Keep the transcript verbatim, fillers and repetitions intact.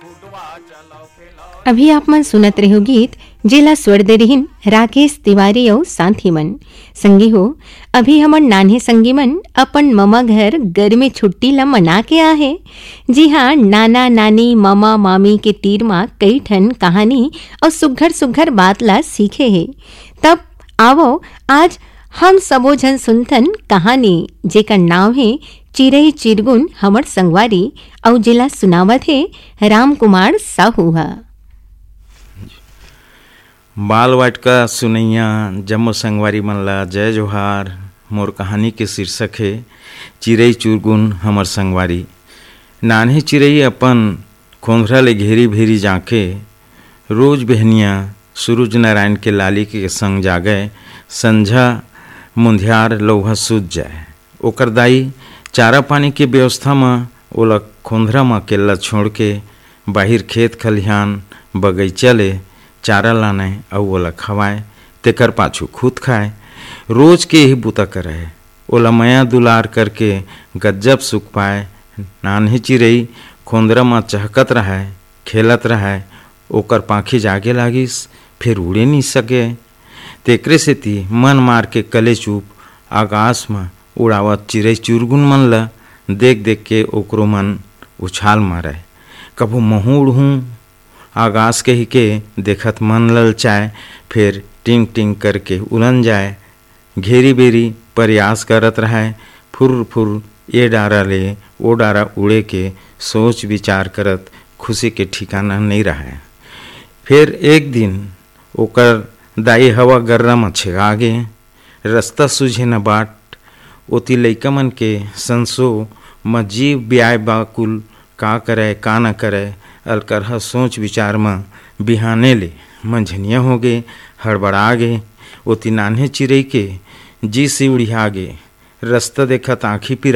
अभी आप मन सुनत रहो गीत जेला स्वर दे रहीन राकेश तिवारी और साथी मन संगी हो। अभी हमर नान्हे संगी मन अपन ममा घर गर्मी छुट्टी ला मना के आहे। जी हाँ, नाना नानी मामा मामी के तीर मा कई ठन कहानी और सुघर सुघर बात ला सीखे है। तब आवो आज हम सबो झन सुनथन कहानी जेकर नाम है चिरई चिरगुन हमर संगवारी और जिला सुनावत है राम कुमार साहू हा। बाल वाटिका सुनैया जम्मो संगवारी मन ला जय जोहार। मोर कहानी के शीर्षक है चिरई चुरगुन हमर संगवारी। नान्हे चिरई अपन खोंधरा ले घेरी भेरी जाके रोज बहनिया सूरज नारायण के लाली के संग जागे। संझा मुंधियार लौहा सूझ जाए। ओकर दाई चारा पानी के व्यवस्था में ओला खोंधरा में अकेला छोड़ के बाहिर खेत खलिहान बगीचा ले चारा लाने और ओला खवाए तेकर पाछू खुद खाए। रोज के ही बूता करे ओला मया दुलार करके गज्जब सुख पाए। नान्हे चिरई खोंदरा में चहकत रहे खेलत रहे। ओकर पाखी जागे लागिस फिर उड़े नहीं सके। तेकरे सेती मन मार के कले चुप आकाश में उड़ावत चिरई चुरगुन मन ला देख देख के ओकरो मन उछाल मारे। कभू महू उड़हूँ आकाश के ही के देखत मन ललचाए फिर टिंग टिंग करके उलन जाए। घेरी बेरी प्रयास करत रहे फुर फुर ये डारा ले वो डारा उड़े के सोच विचार करत खुशी के ठिकाना नहीं रहे। फिर एक दिन ओकर दाई हवा गर्रा में छेगा गे। रास्ता सूझे न बाट ओती लइका मन के संसो मजीव ब्याय बाकुल का करे का न करे अलकरहा सोच विचार में बिहाने ले मंझनिया हो गे हड़बड़ा गे। ओती नान्हे चिरई के जी से उड़िया गे। रास्ता देखत आँखी पिरा